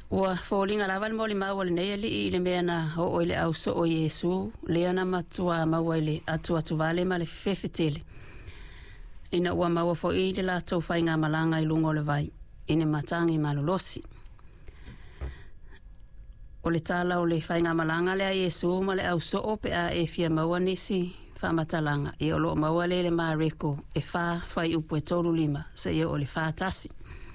Ua fōlinga lawa mo le mau le nei ali i le mea na o le au so o Yesu lea na matua maua le atu vale ma le fefetele. Ina ua maua fo i le la tau whainga malanga i lungo le vai ine matangi malolosi. O le tala o le whainga malanga le a Yesu ma le au so o pe a e fia maua nisi whamatalanga i o lo maua le maa reko e whai upu e tolu lima se i o le wha tasi.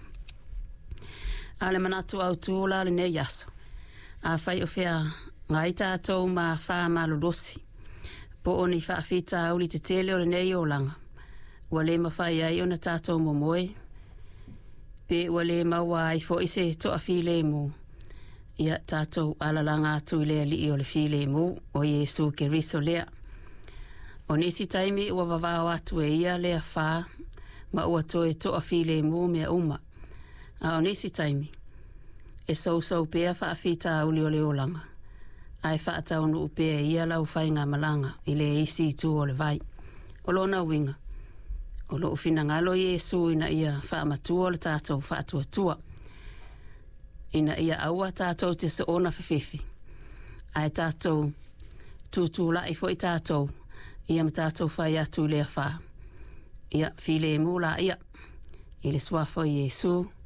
Ale manatu au tūla le ne yaso. A whai o whea ngai tātou ma wha malolosi. Po o ni wha fita au li te tele o le nei o langa. Ua le mawhai ai o na tātou mo moe. Pe ua le maua ai fo ise toa file mo. Ia tātou alalanga atu i lea li o le file mo o Yesu ke riso lea. O nisi taimi ua wawao atu e ia lea wha ma ua toe toa file mo mea uma. A o nisi taimi, e sau pea wha fita uli o le olanga. Ai wha ataunu upea ia lau whainga malanga i le isi tu o le vai. O lona winga. O lo ufina ngalo Yesu ina ia wha matua o le tātou wha atua. Ina ia aua tātou te se ona whiwhiwhi. Ai tātou tūtūla i fo i tātou. Ia ma tātou whai atu lea wha. Ia file mūla ia. I le swafo Yesu.